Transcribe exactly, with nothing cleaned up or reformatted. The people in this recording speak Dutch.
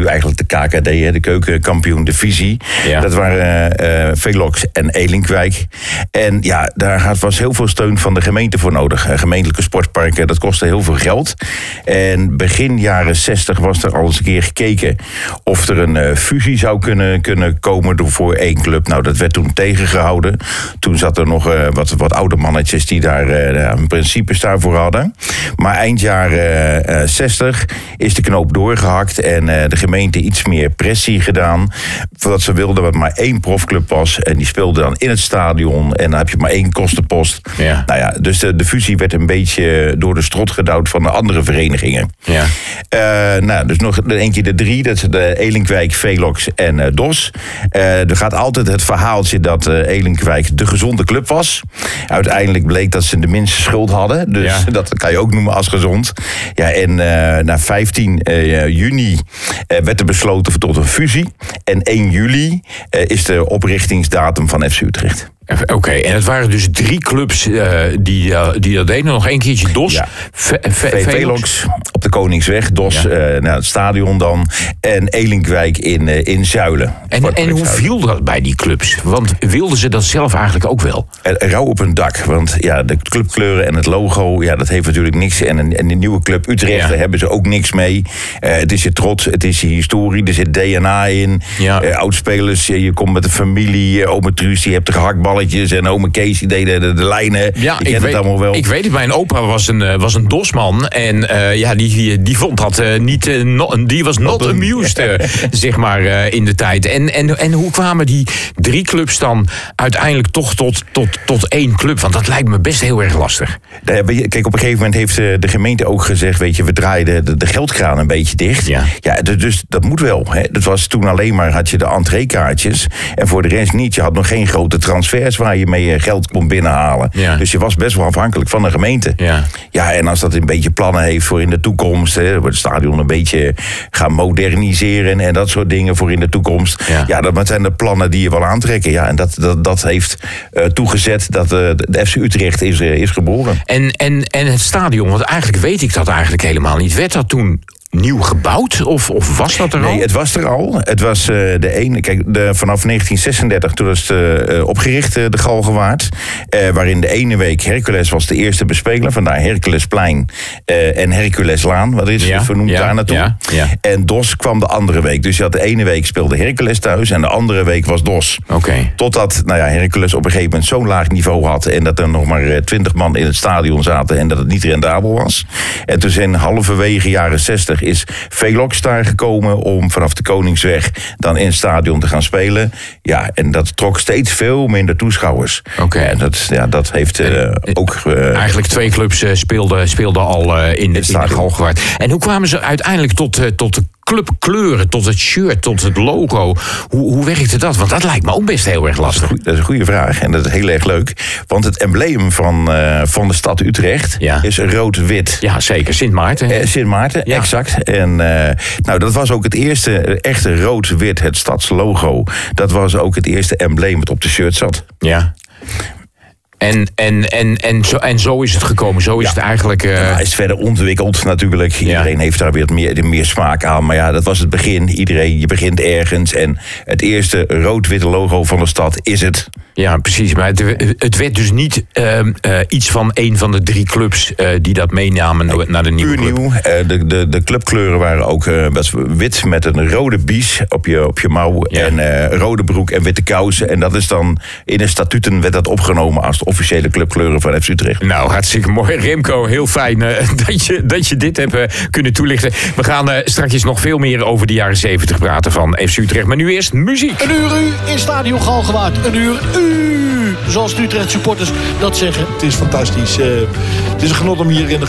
nu eigenlijk de K K D, de keukenkampioen divisie. Ja. Dat waren uh, Velox en Elinkwijk. En ja, daar was heel veel steun van de gemeente voor nodig. Uh, gemeentelijke sportparken, dat kostte heel veel geld. En begin jaren zestig was er al eens een keer gekeken of er een uh, fusie zou kunnen, kunnen komen voor één club. Nou, dat werd toen tegengehouden. Toen zat er nog uh, wat, wat oude mannetjes die daar uh, een principes daarvoor hadden. Maar eind jaren uh, zestig is de knoop doorgehakt en uh, de gemeente iets meer pressie gedaan. Voordat ze wilden dat maar één profclub was. En die speelde dan in het stadion. En dan heb je maar één kostenpost. Ja. Nou ja, dus de, de fusie werd een beetje door de strot gedouwd van de andere verenigingen. Ja. Uh, nou, dus nog eentje de drie. Dat is de Elinkwijk, Velox en uh, D O S. Uh, er gaat altijd het verhaaltje dat uh, Elinkwijk de gezonde club was. Uiteindelijk bleek dat ze de minste schuld hadden. Dus ja. dat kan je ook noemen als gezond. Ja, en uh, na vijftien juni uh, werd er besloten tot een fusie. En één juli uh, is de oprichtingsdatum van F C Utrecht. Oké, okay, en het waren dus drie clubs uh, die, uh, die dat deden. Nog één keertje D O S. Ja. Ve- Ve- Velox op de Koningsweg. D O S ja. uh, naar het stadion dan. En Elinkwijk in, uh, in Zuilen. En, en hoe viel dat bij die clubs? Want wilden ze dat zelf eigenlijk ook wel? Uh, rauw op hun dak. Want ja, de clubkleuren en het logo, ja, dat heeft natuurlijk niks. En, en de nieuwe club Utrecht, ja. daar hebben ze ook niks mee. Uh, het is je trots, het is je historie, er zit D N A in. Ja. Uh, oudspelers, je, je komt met de familie. Uh, Ome Truus, die hebt de gehaktballetjes. En ome Kees, die deden de, de lijnen. Ja, ik ik ken weet, het allemaal wel. Ik weet het, mijn opa was een, was een DOS-man. En uh, ja, die, die vond dat uh, niet... Uh, not, die was not amused, uh, zeg maar, uh, in de tijd. En, en, en hoe kwamen die drie clubs dan uiteindelijk toch tot, tot, tot één club? Want dat lijkt me best heel erg lastig. Kijk, op een gegeven moment heeft de gemeente ook gezegd... weet je, we draaien de, de geldkraan een beetje dicht. Ja. Ja, dus dat moet wel. Hè. Dat was toen alleen maar, had je de entreekaartjes. En voor de rest niet. Je had nog geen grote transfers waar je mee geld kon binnenhalen. Ja. Dus je was best wel afhankelijk van de gemeente. Ja. Ja, en als dat een beetje plannen heeft voor in de toekomst... Hè, het stadion een beetje gaan moderniseren... en dat soort dingen voor in de toekomst... ja, ja dat zijn de plannen die je wel aantrekken. Ja, en dat, dat, dat heeft uh, toegezet dat uh, de F C Utrecht is, uh, is geboren. En, en, en het stadion, want eigenlijk weet ik dat eigenlijk helemaal niet. Werd dat toen nieuw gebouwd? Of, of was dat er al? Nee, het was er al. Het was uh, de ene... Kijk, de, vanaf negentien zesendertig, toen was het uh, opgericht, uh, de Galgenwaard. Uh, waarin de ene week Hercules was de eerste bespeler. Vandaar Herculesplein uh, en Herculeslaan. Wat is ja, vernoemd ja, daar naartoe. Ja, ja. En D O S kwam de andere week. Dus je had de ene week speelde Hercules thuis... en de andere week was D O S. Okay. Totdat nou ja, Hercules op een gegeven moment zo'n laag niveau had... en dat er nog maar twintig man in het stadion zaten... en dat het niet rendabel was. En toen zijn halverwege jaren zestig... is Velox daar gekomen om vanaf de Koningsweg dan in het stadion te gaan spelen. Ja, en dat trok steeds veel minder toeschouwers. Oké. Okay. En dat, ja, dat heeft uh, ook... Uh, Eigenlijk twee clubs uh, speelden, speelden al uh, in de, in de Galgenwaard. En hoe kwamen ze uiteindelijk tot, uh, tot de clubkleuren, tot het shirt, tot het logo? Hoe, hoe werkte dat? Want dat lijkt me ook best heel erg lastig. Dat is een, dat is een goede vraag en dat is heel erg leuk. Want het embleem van, uh, van de stad Utrecht ja. is rood-wit. Ja, zeker. Sint Maarten. Uh, Sint Maarten, ja. exact. En uh, nou, dat was ook het eerste echte rood-wit, het stadslogo. Dat was ook het eerste embleem dat op de shirt zat. Ja. En, en, en, en, zo, en zo is het gekomen. Zo is ja. het eigenlijk... Uh... Ja, is het verder ontwikkeld natuurlijk. Iedereen ja. heeft daar weer meer, meer smaak aan. Maar ja, dat was het begin. Iedereen, je begint ergens. En het eerste rood-witte logo van de stad is het. Ja, precies. Maar het, het werd dus niet uh, uh, iets van een van de drie clubs uh, die dat meenamen nee, naar de nieuwe club. Puur nieuw. Uh, de, de, de clubkleuren waren ook uh, wit met een rode bies op je, op je mouw. Ja. En uh, rode broek en witte kousen. En dat is dan in de statuten werd dat opgenomen als de officiële clubkleuren van F C Utrecht. Nou, hartstikke mooi. Remco, heel fijn uh, dat, je, dat je dit hebt uh, kunnen toelichten. We gaan uh, straks nog veel meer over de jaren zeventig praten van F C Utrecht. Maar nu eerst muziek. Een uur u in Stadion Galgenwaard. Een uur u. Zoals de Utrecht supporters dat zeggen. Het is fantastisch. Uh, het is een genot om hier in de